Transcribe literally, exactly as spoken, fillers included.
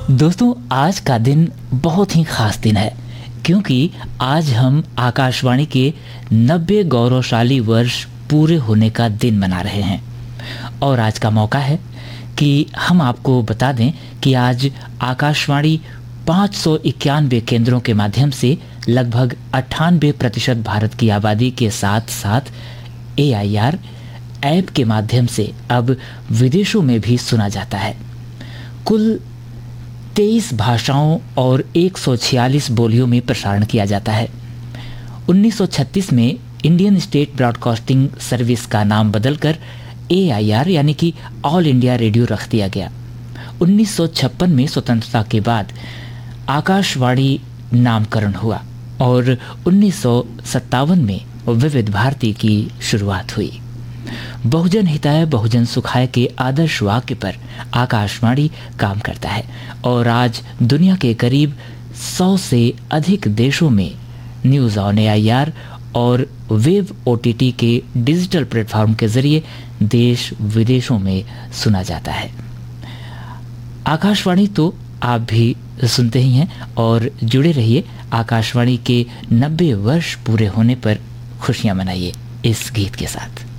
दोस्तों, आज का दिन बहुत ही खास दिन है क्योंकि आज हम आकाशवाणी के नब्बे गौरवशाली वर्ष पूरे होने का दिन मना रहे हैं। और आज का मौका है कि हम आपको बता दें कि आज आकाशवाणी पाँच सौ इक्यानवे केंद्रों के माध्यम से लगभग अट्ठानवे प्रतिशत भारत की आबादी के साथ साथ ए आई आर ऐप के माध्यम से अब विदेशों में भी सुना जाता है। कुल तेईस भाषाओं और एक सौ छियालीस बोलियों में प्रसारण किया जाता है। उन्नीस सौ छत्तीस में इंडियन स्टेट ब्रॉडकास्टिंग सर्विस का नाम बदलकर ए आई आर यानी कि ऑल इंडिया रेडियो रख दिया गया। उन्नीस सौ छप्पन में स्वतंत्रता के बाद आकाशवाणी नामकरण हुआ और उन्नीस सौ सत्तावन में विविध भारती की शुरुआत हुई। बहुजन हिताय बहुजन सुखाय के आदर्श वाक्य पर आकाशवाणी काम करता है और आज दुनिया के करीब सौ से अधिक देशों में news on A I R और वेब ओ टी टी के डिजिटल प्लेटफॉर्म के जरिए देश विदेशों में सुना जाता है। आकाशवाणी तो आप भी सुनते ही हैं और जुड़े रहिए। आकाशवाणी के नब्बे वर्ष पूरे होने पर खुशियां मनाइए इस गीत के साथ।